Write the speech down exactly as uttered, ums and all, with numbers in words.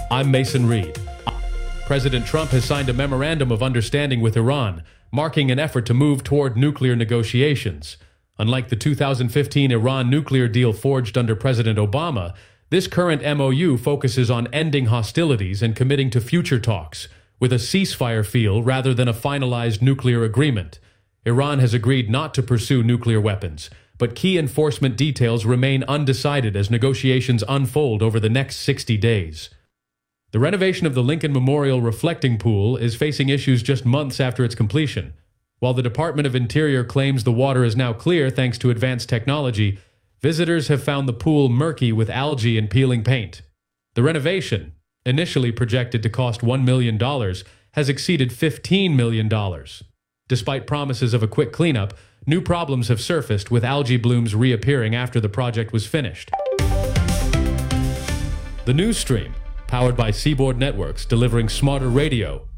I'm Mason Reed. President Trump has signed a memorandum of understanding with Iran, marking an effort to move toward nuclear negotiations. Unlike the two thousand fifteen Iran nuclear deal forged under President Obama, this current M O U focuses on ending hostilities and committing to future talks, with a ceasefire feel rather than a finalized nuclear agreement. Iran has agreed not to pursue nuclear weapons, but key enforcement details remain undecided as negotiations unfold over the next sixty days. The renovation of the Lincoln Memorial Reflecting Pool is facing issues just months after its completion. While the Department of Interior claims the water is now clear thanks to advanced technology, visitors have found the pool murky with algae and peeling paint. The renovation, initially projected to cost one million dollars, has exceeded fifteen million dollars. Despite promises of a quick cleanup, new problems have surfaced, with algae blooms reappearing after the project was finished. The news stream, powered by Seaboard Networks, delivering smarter radio,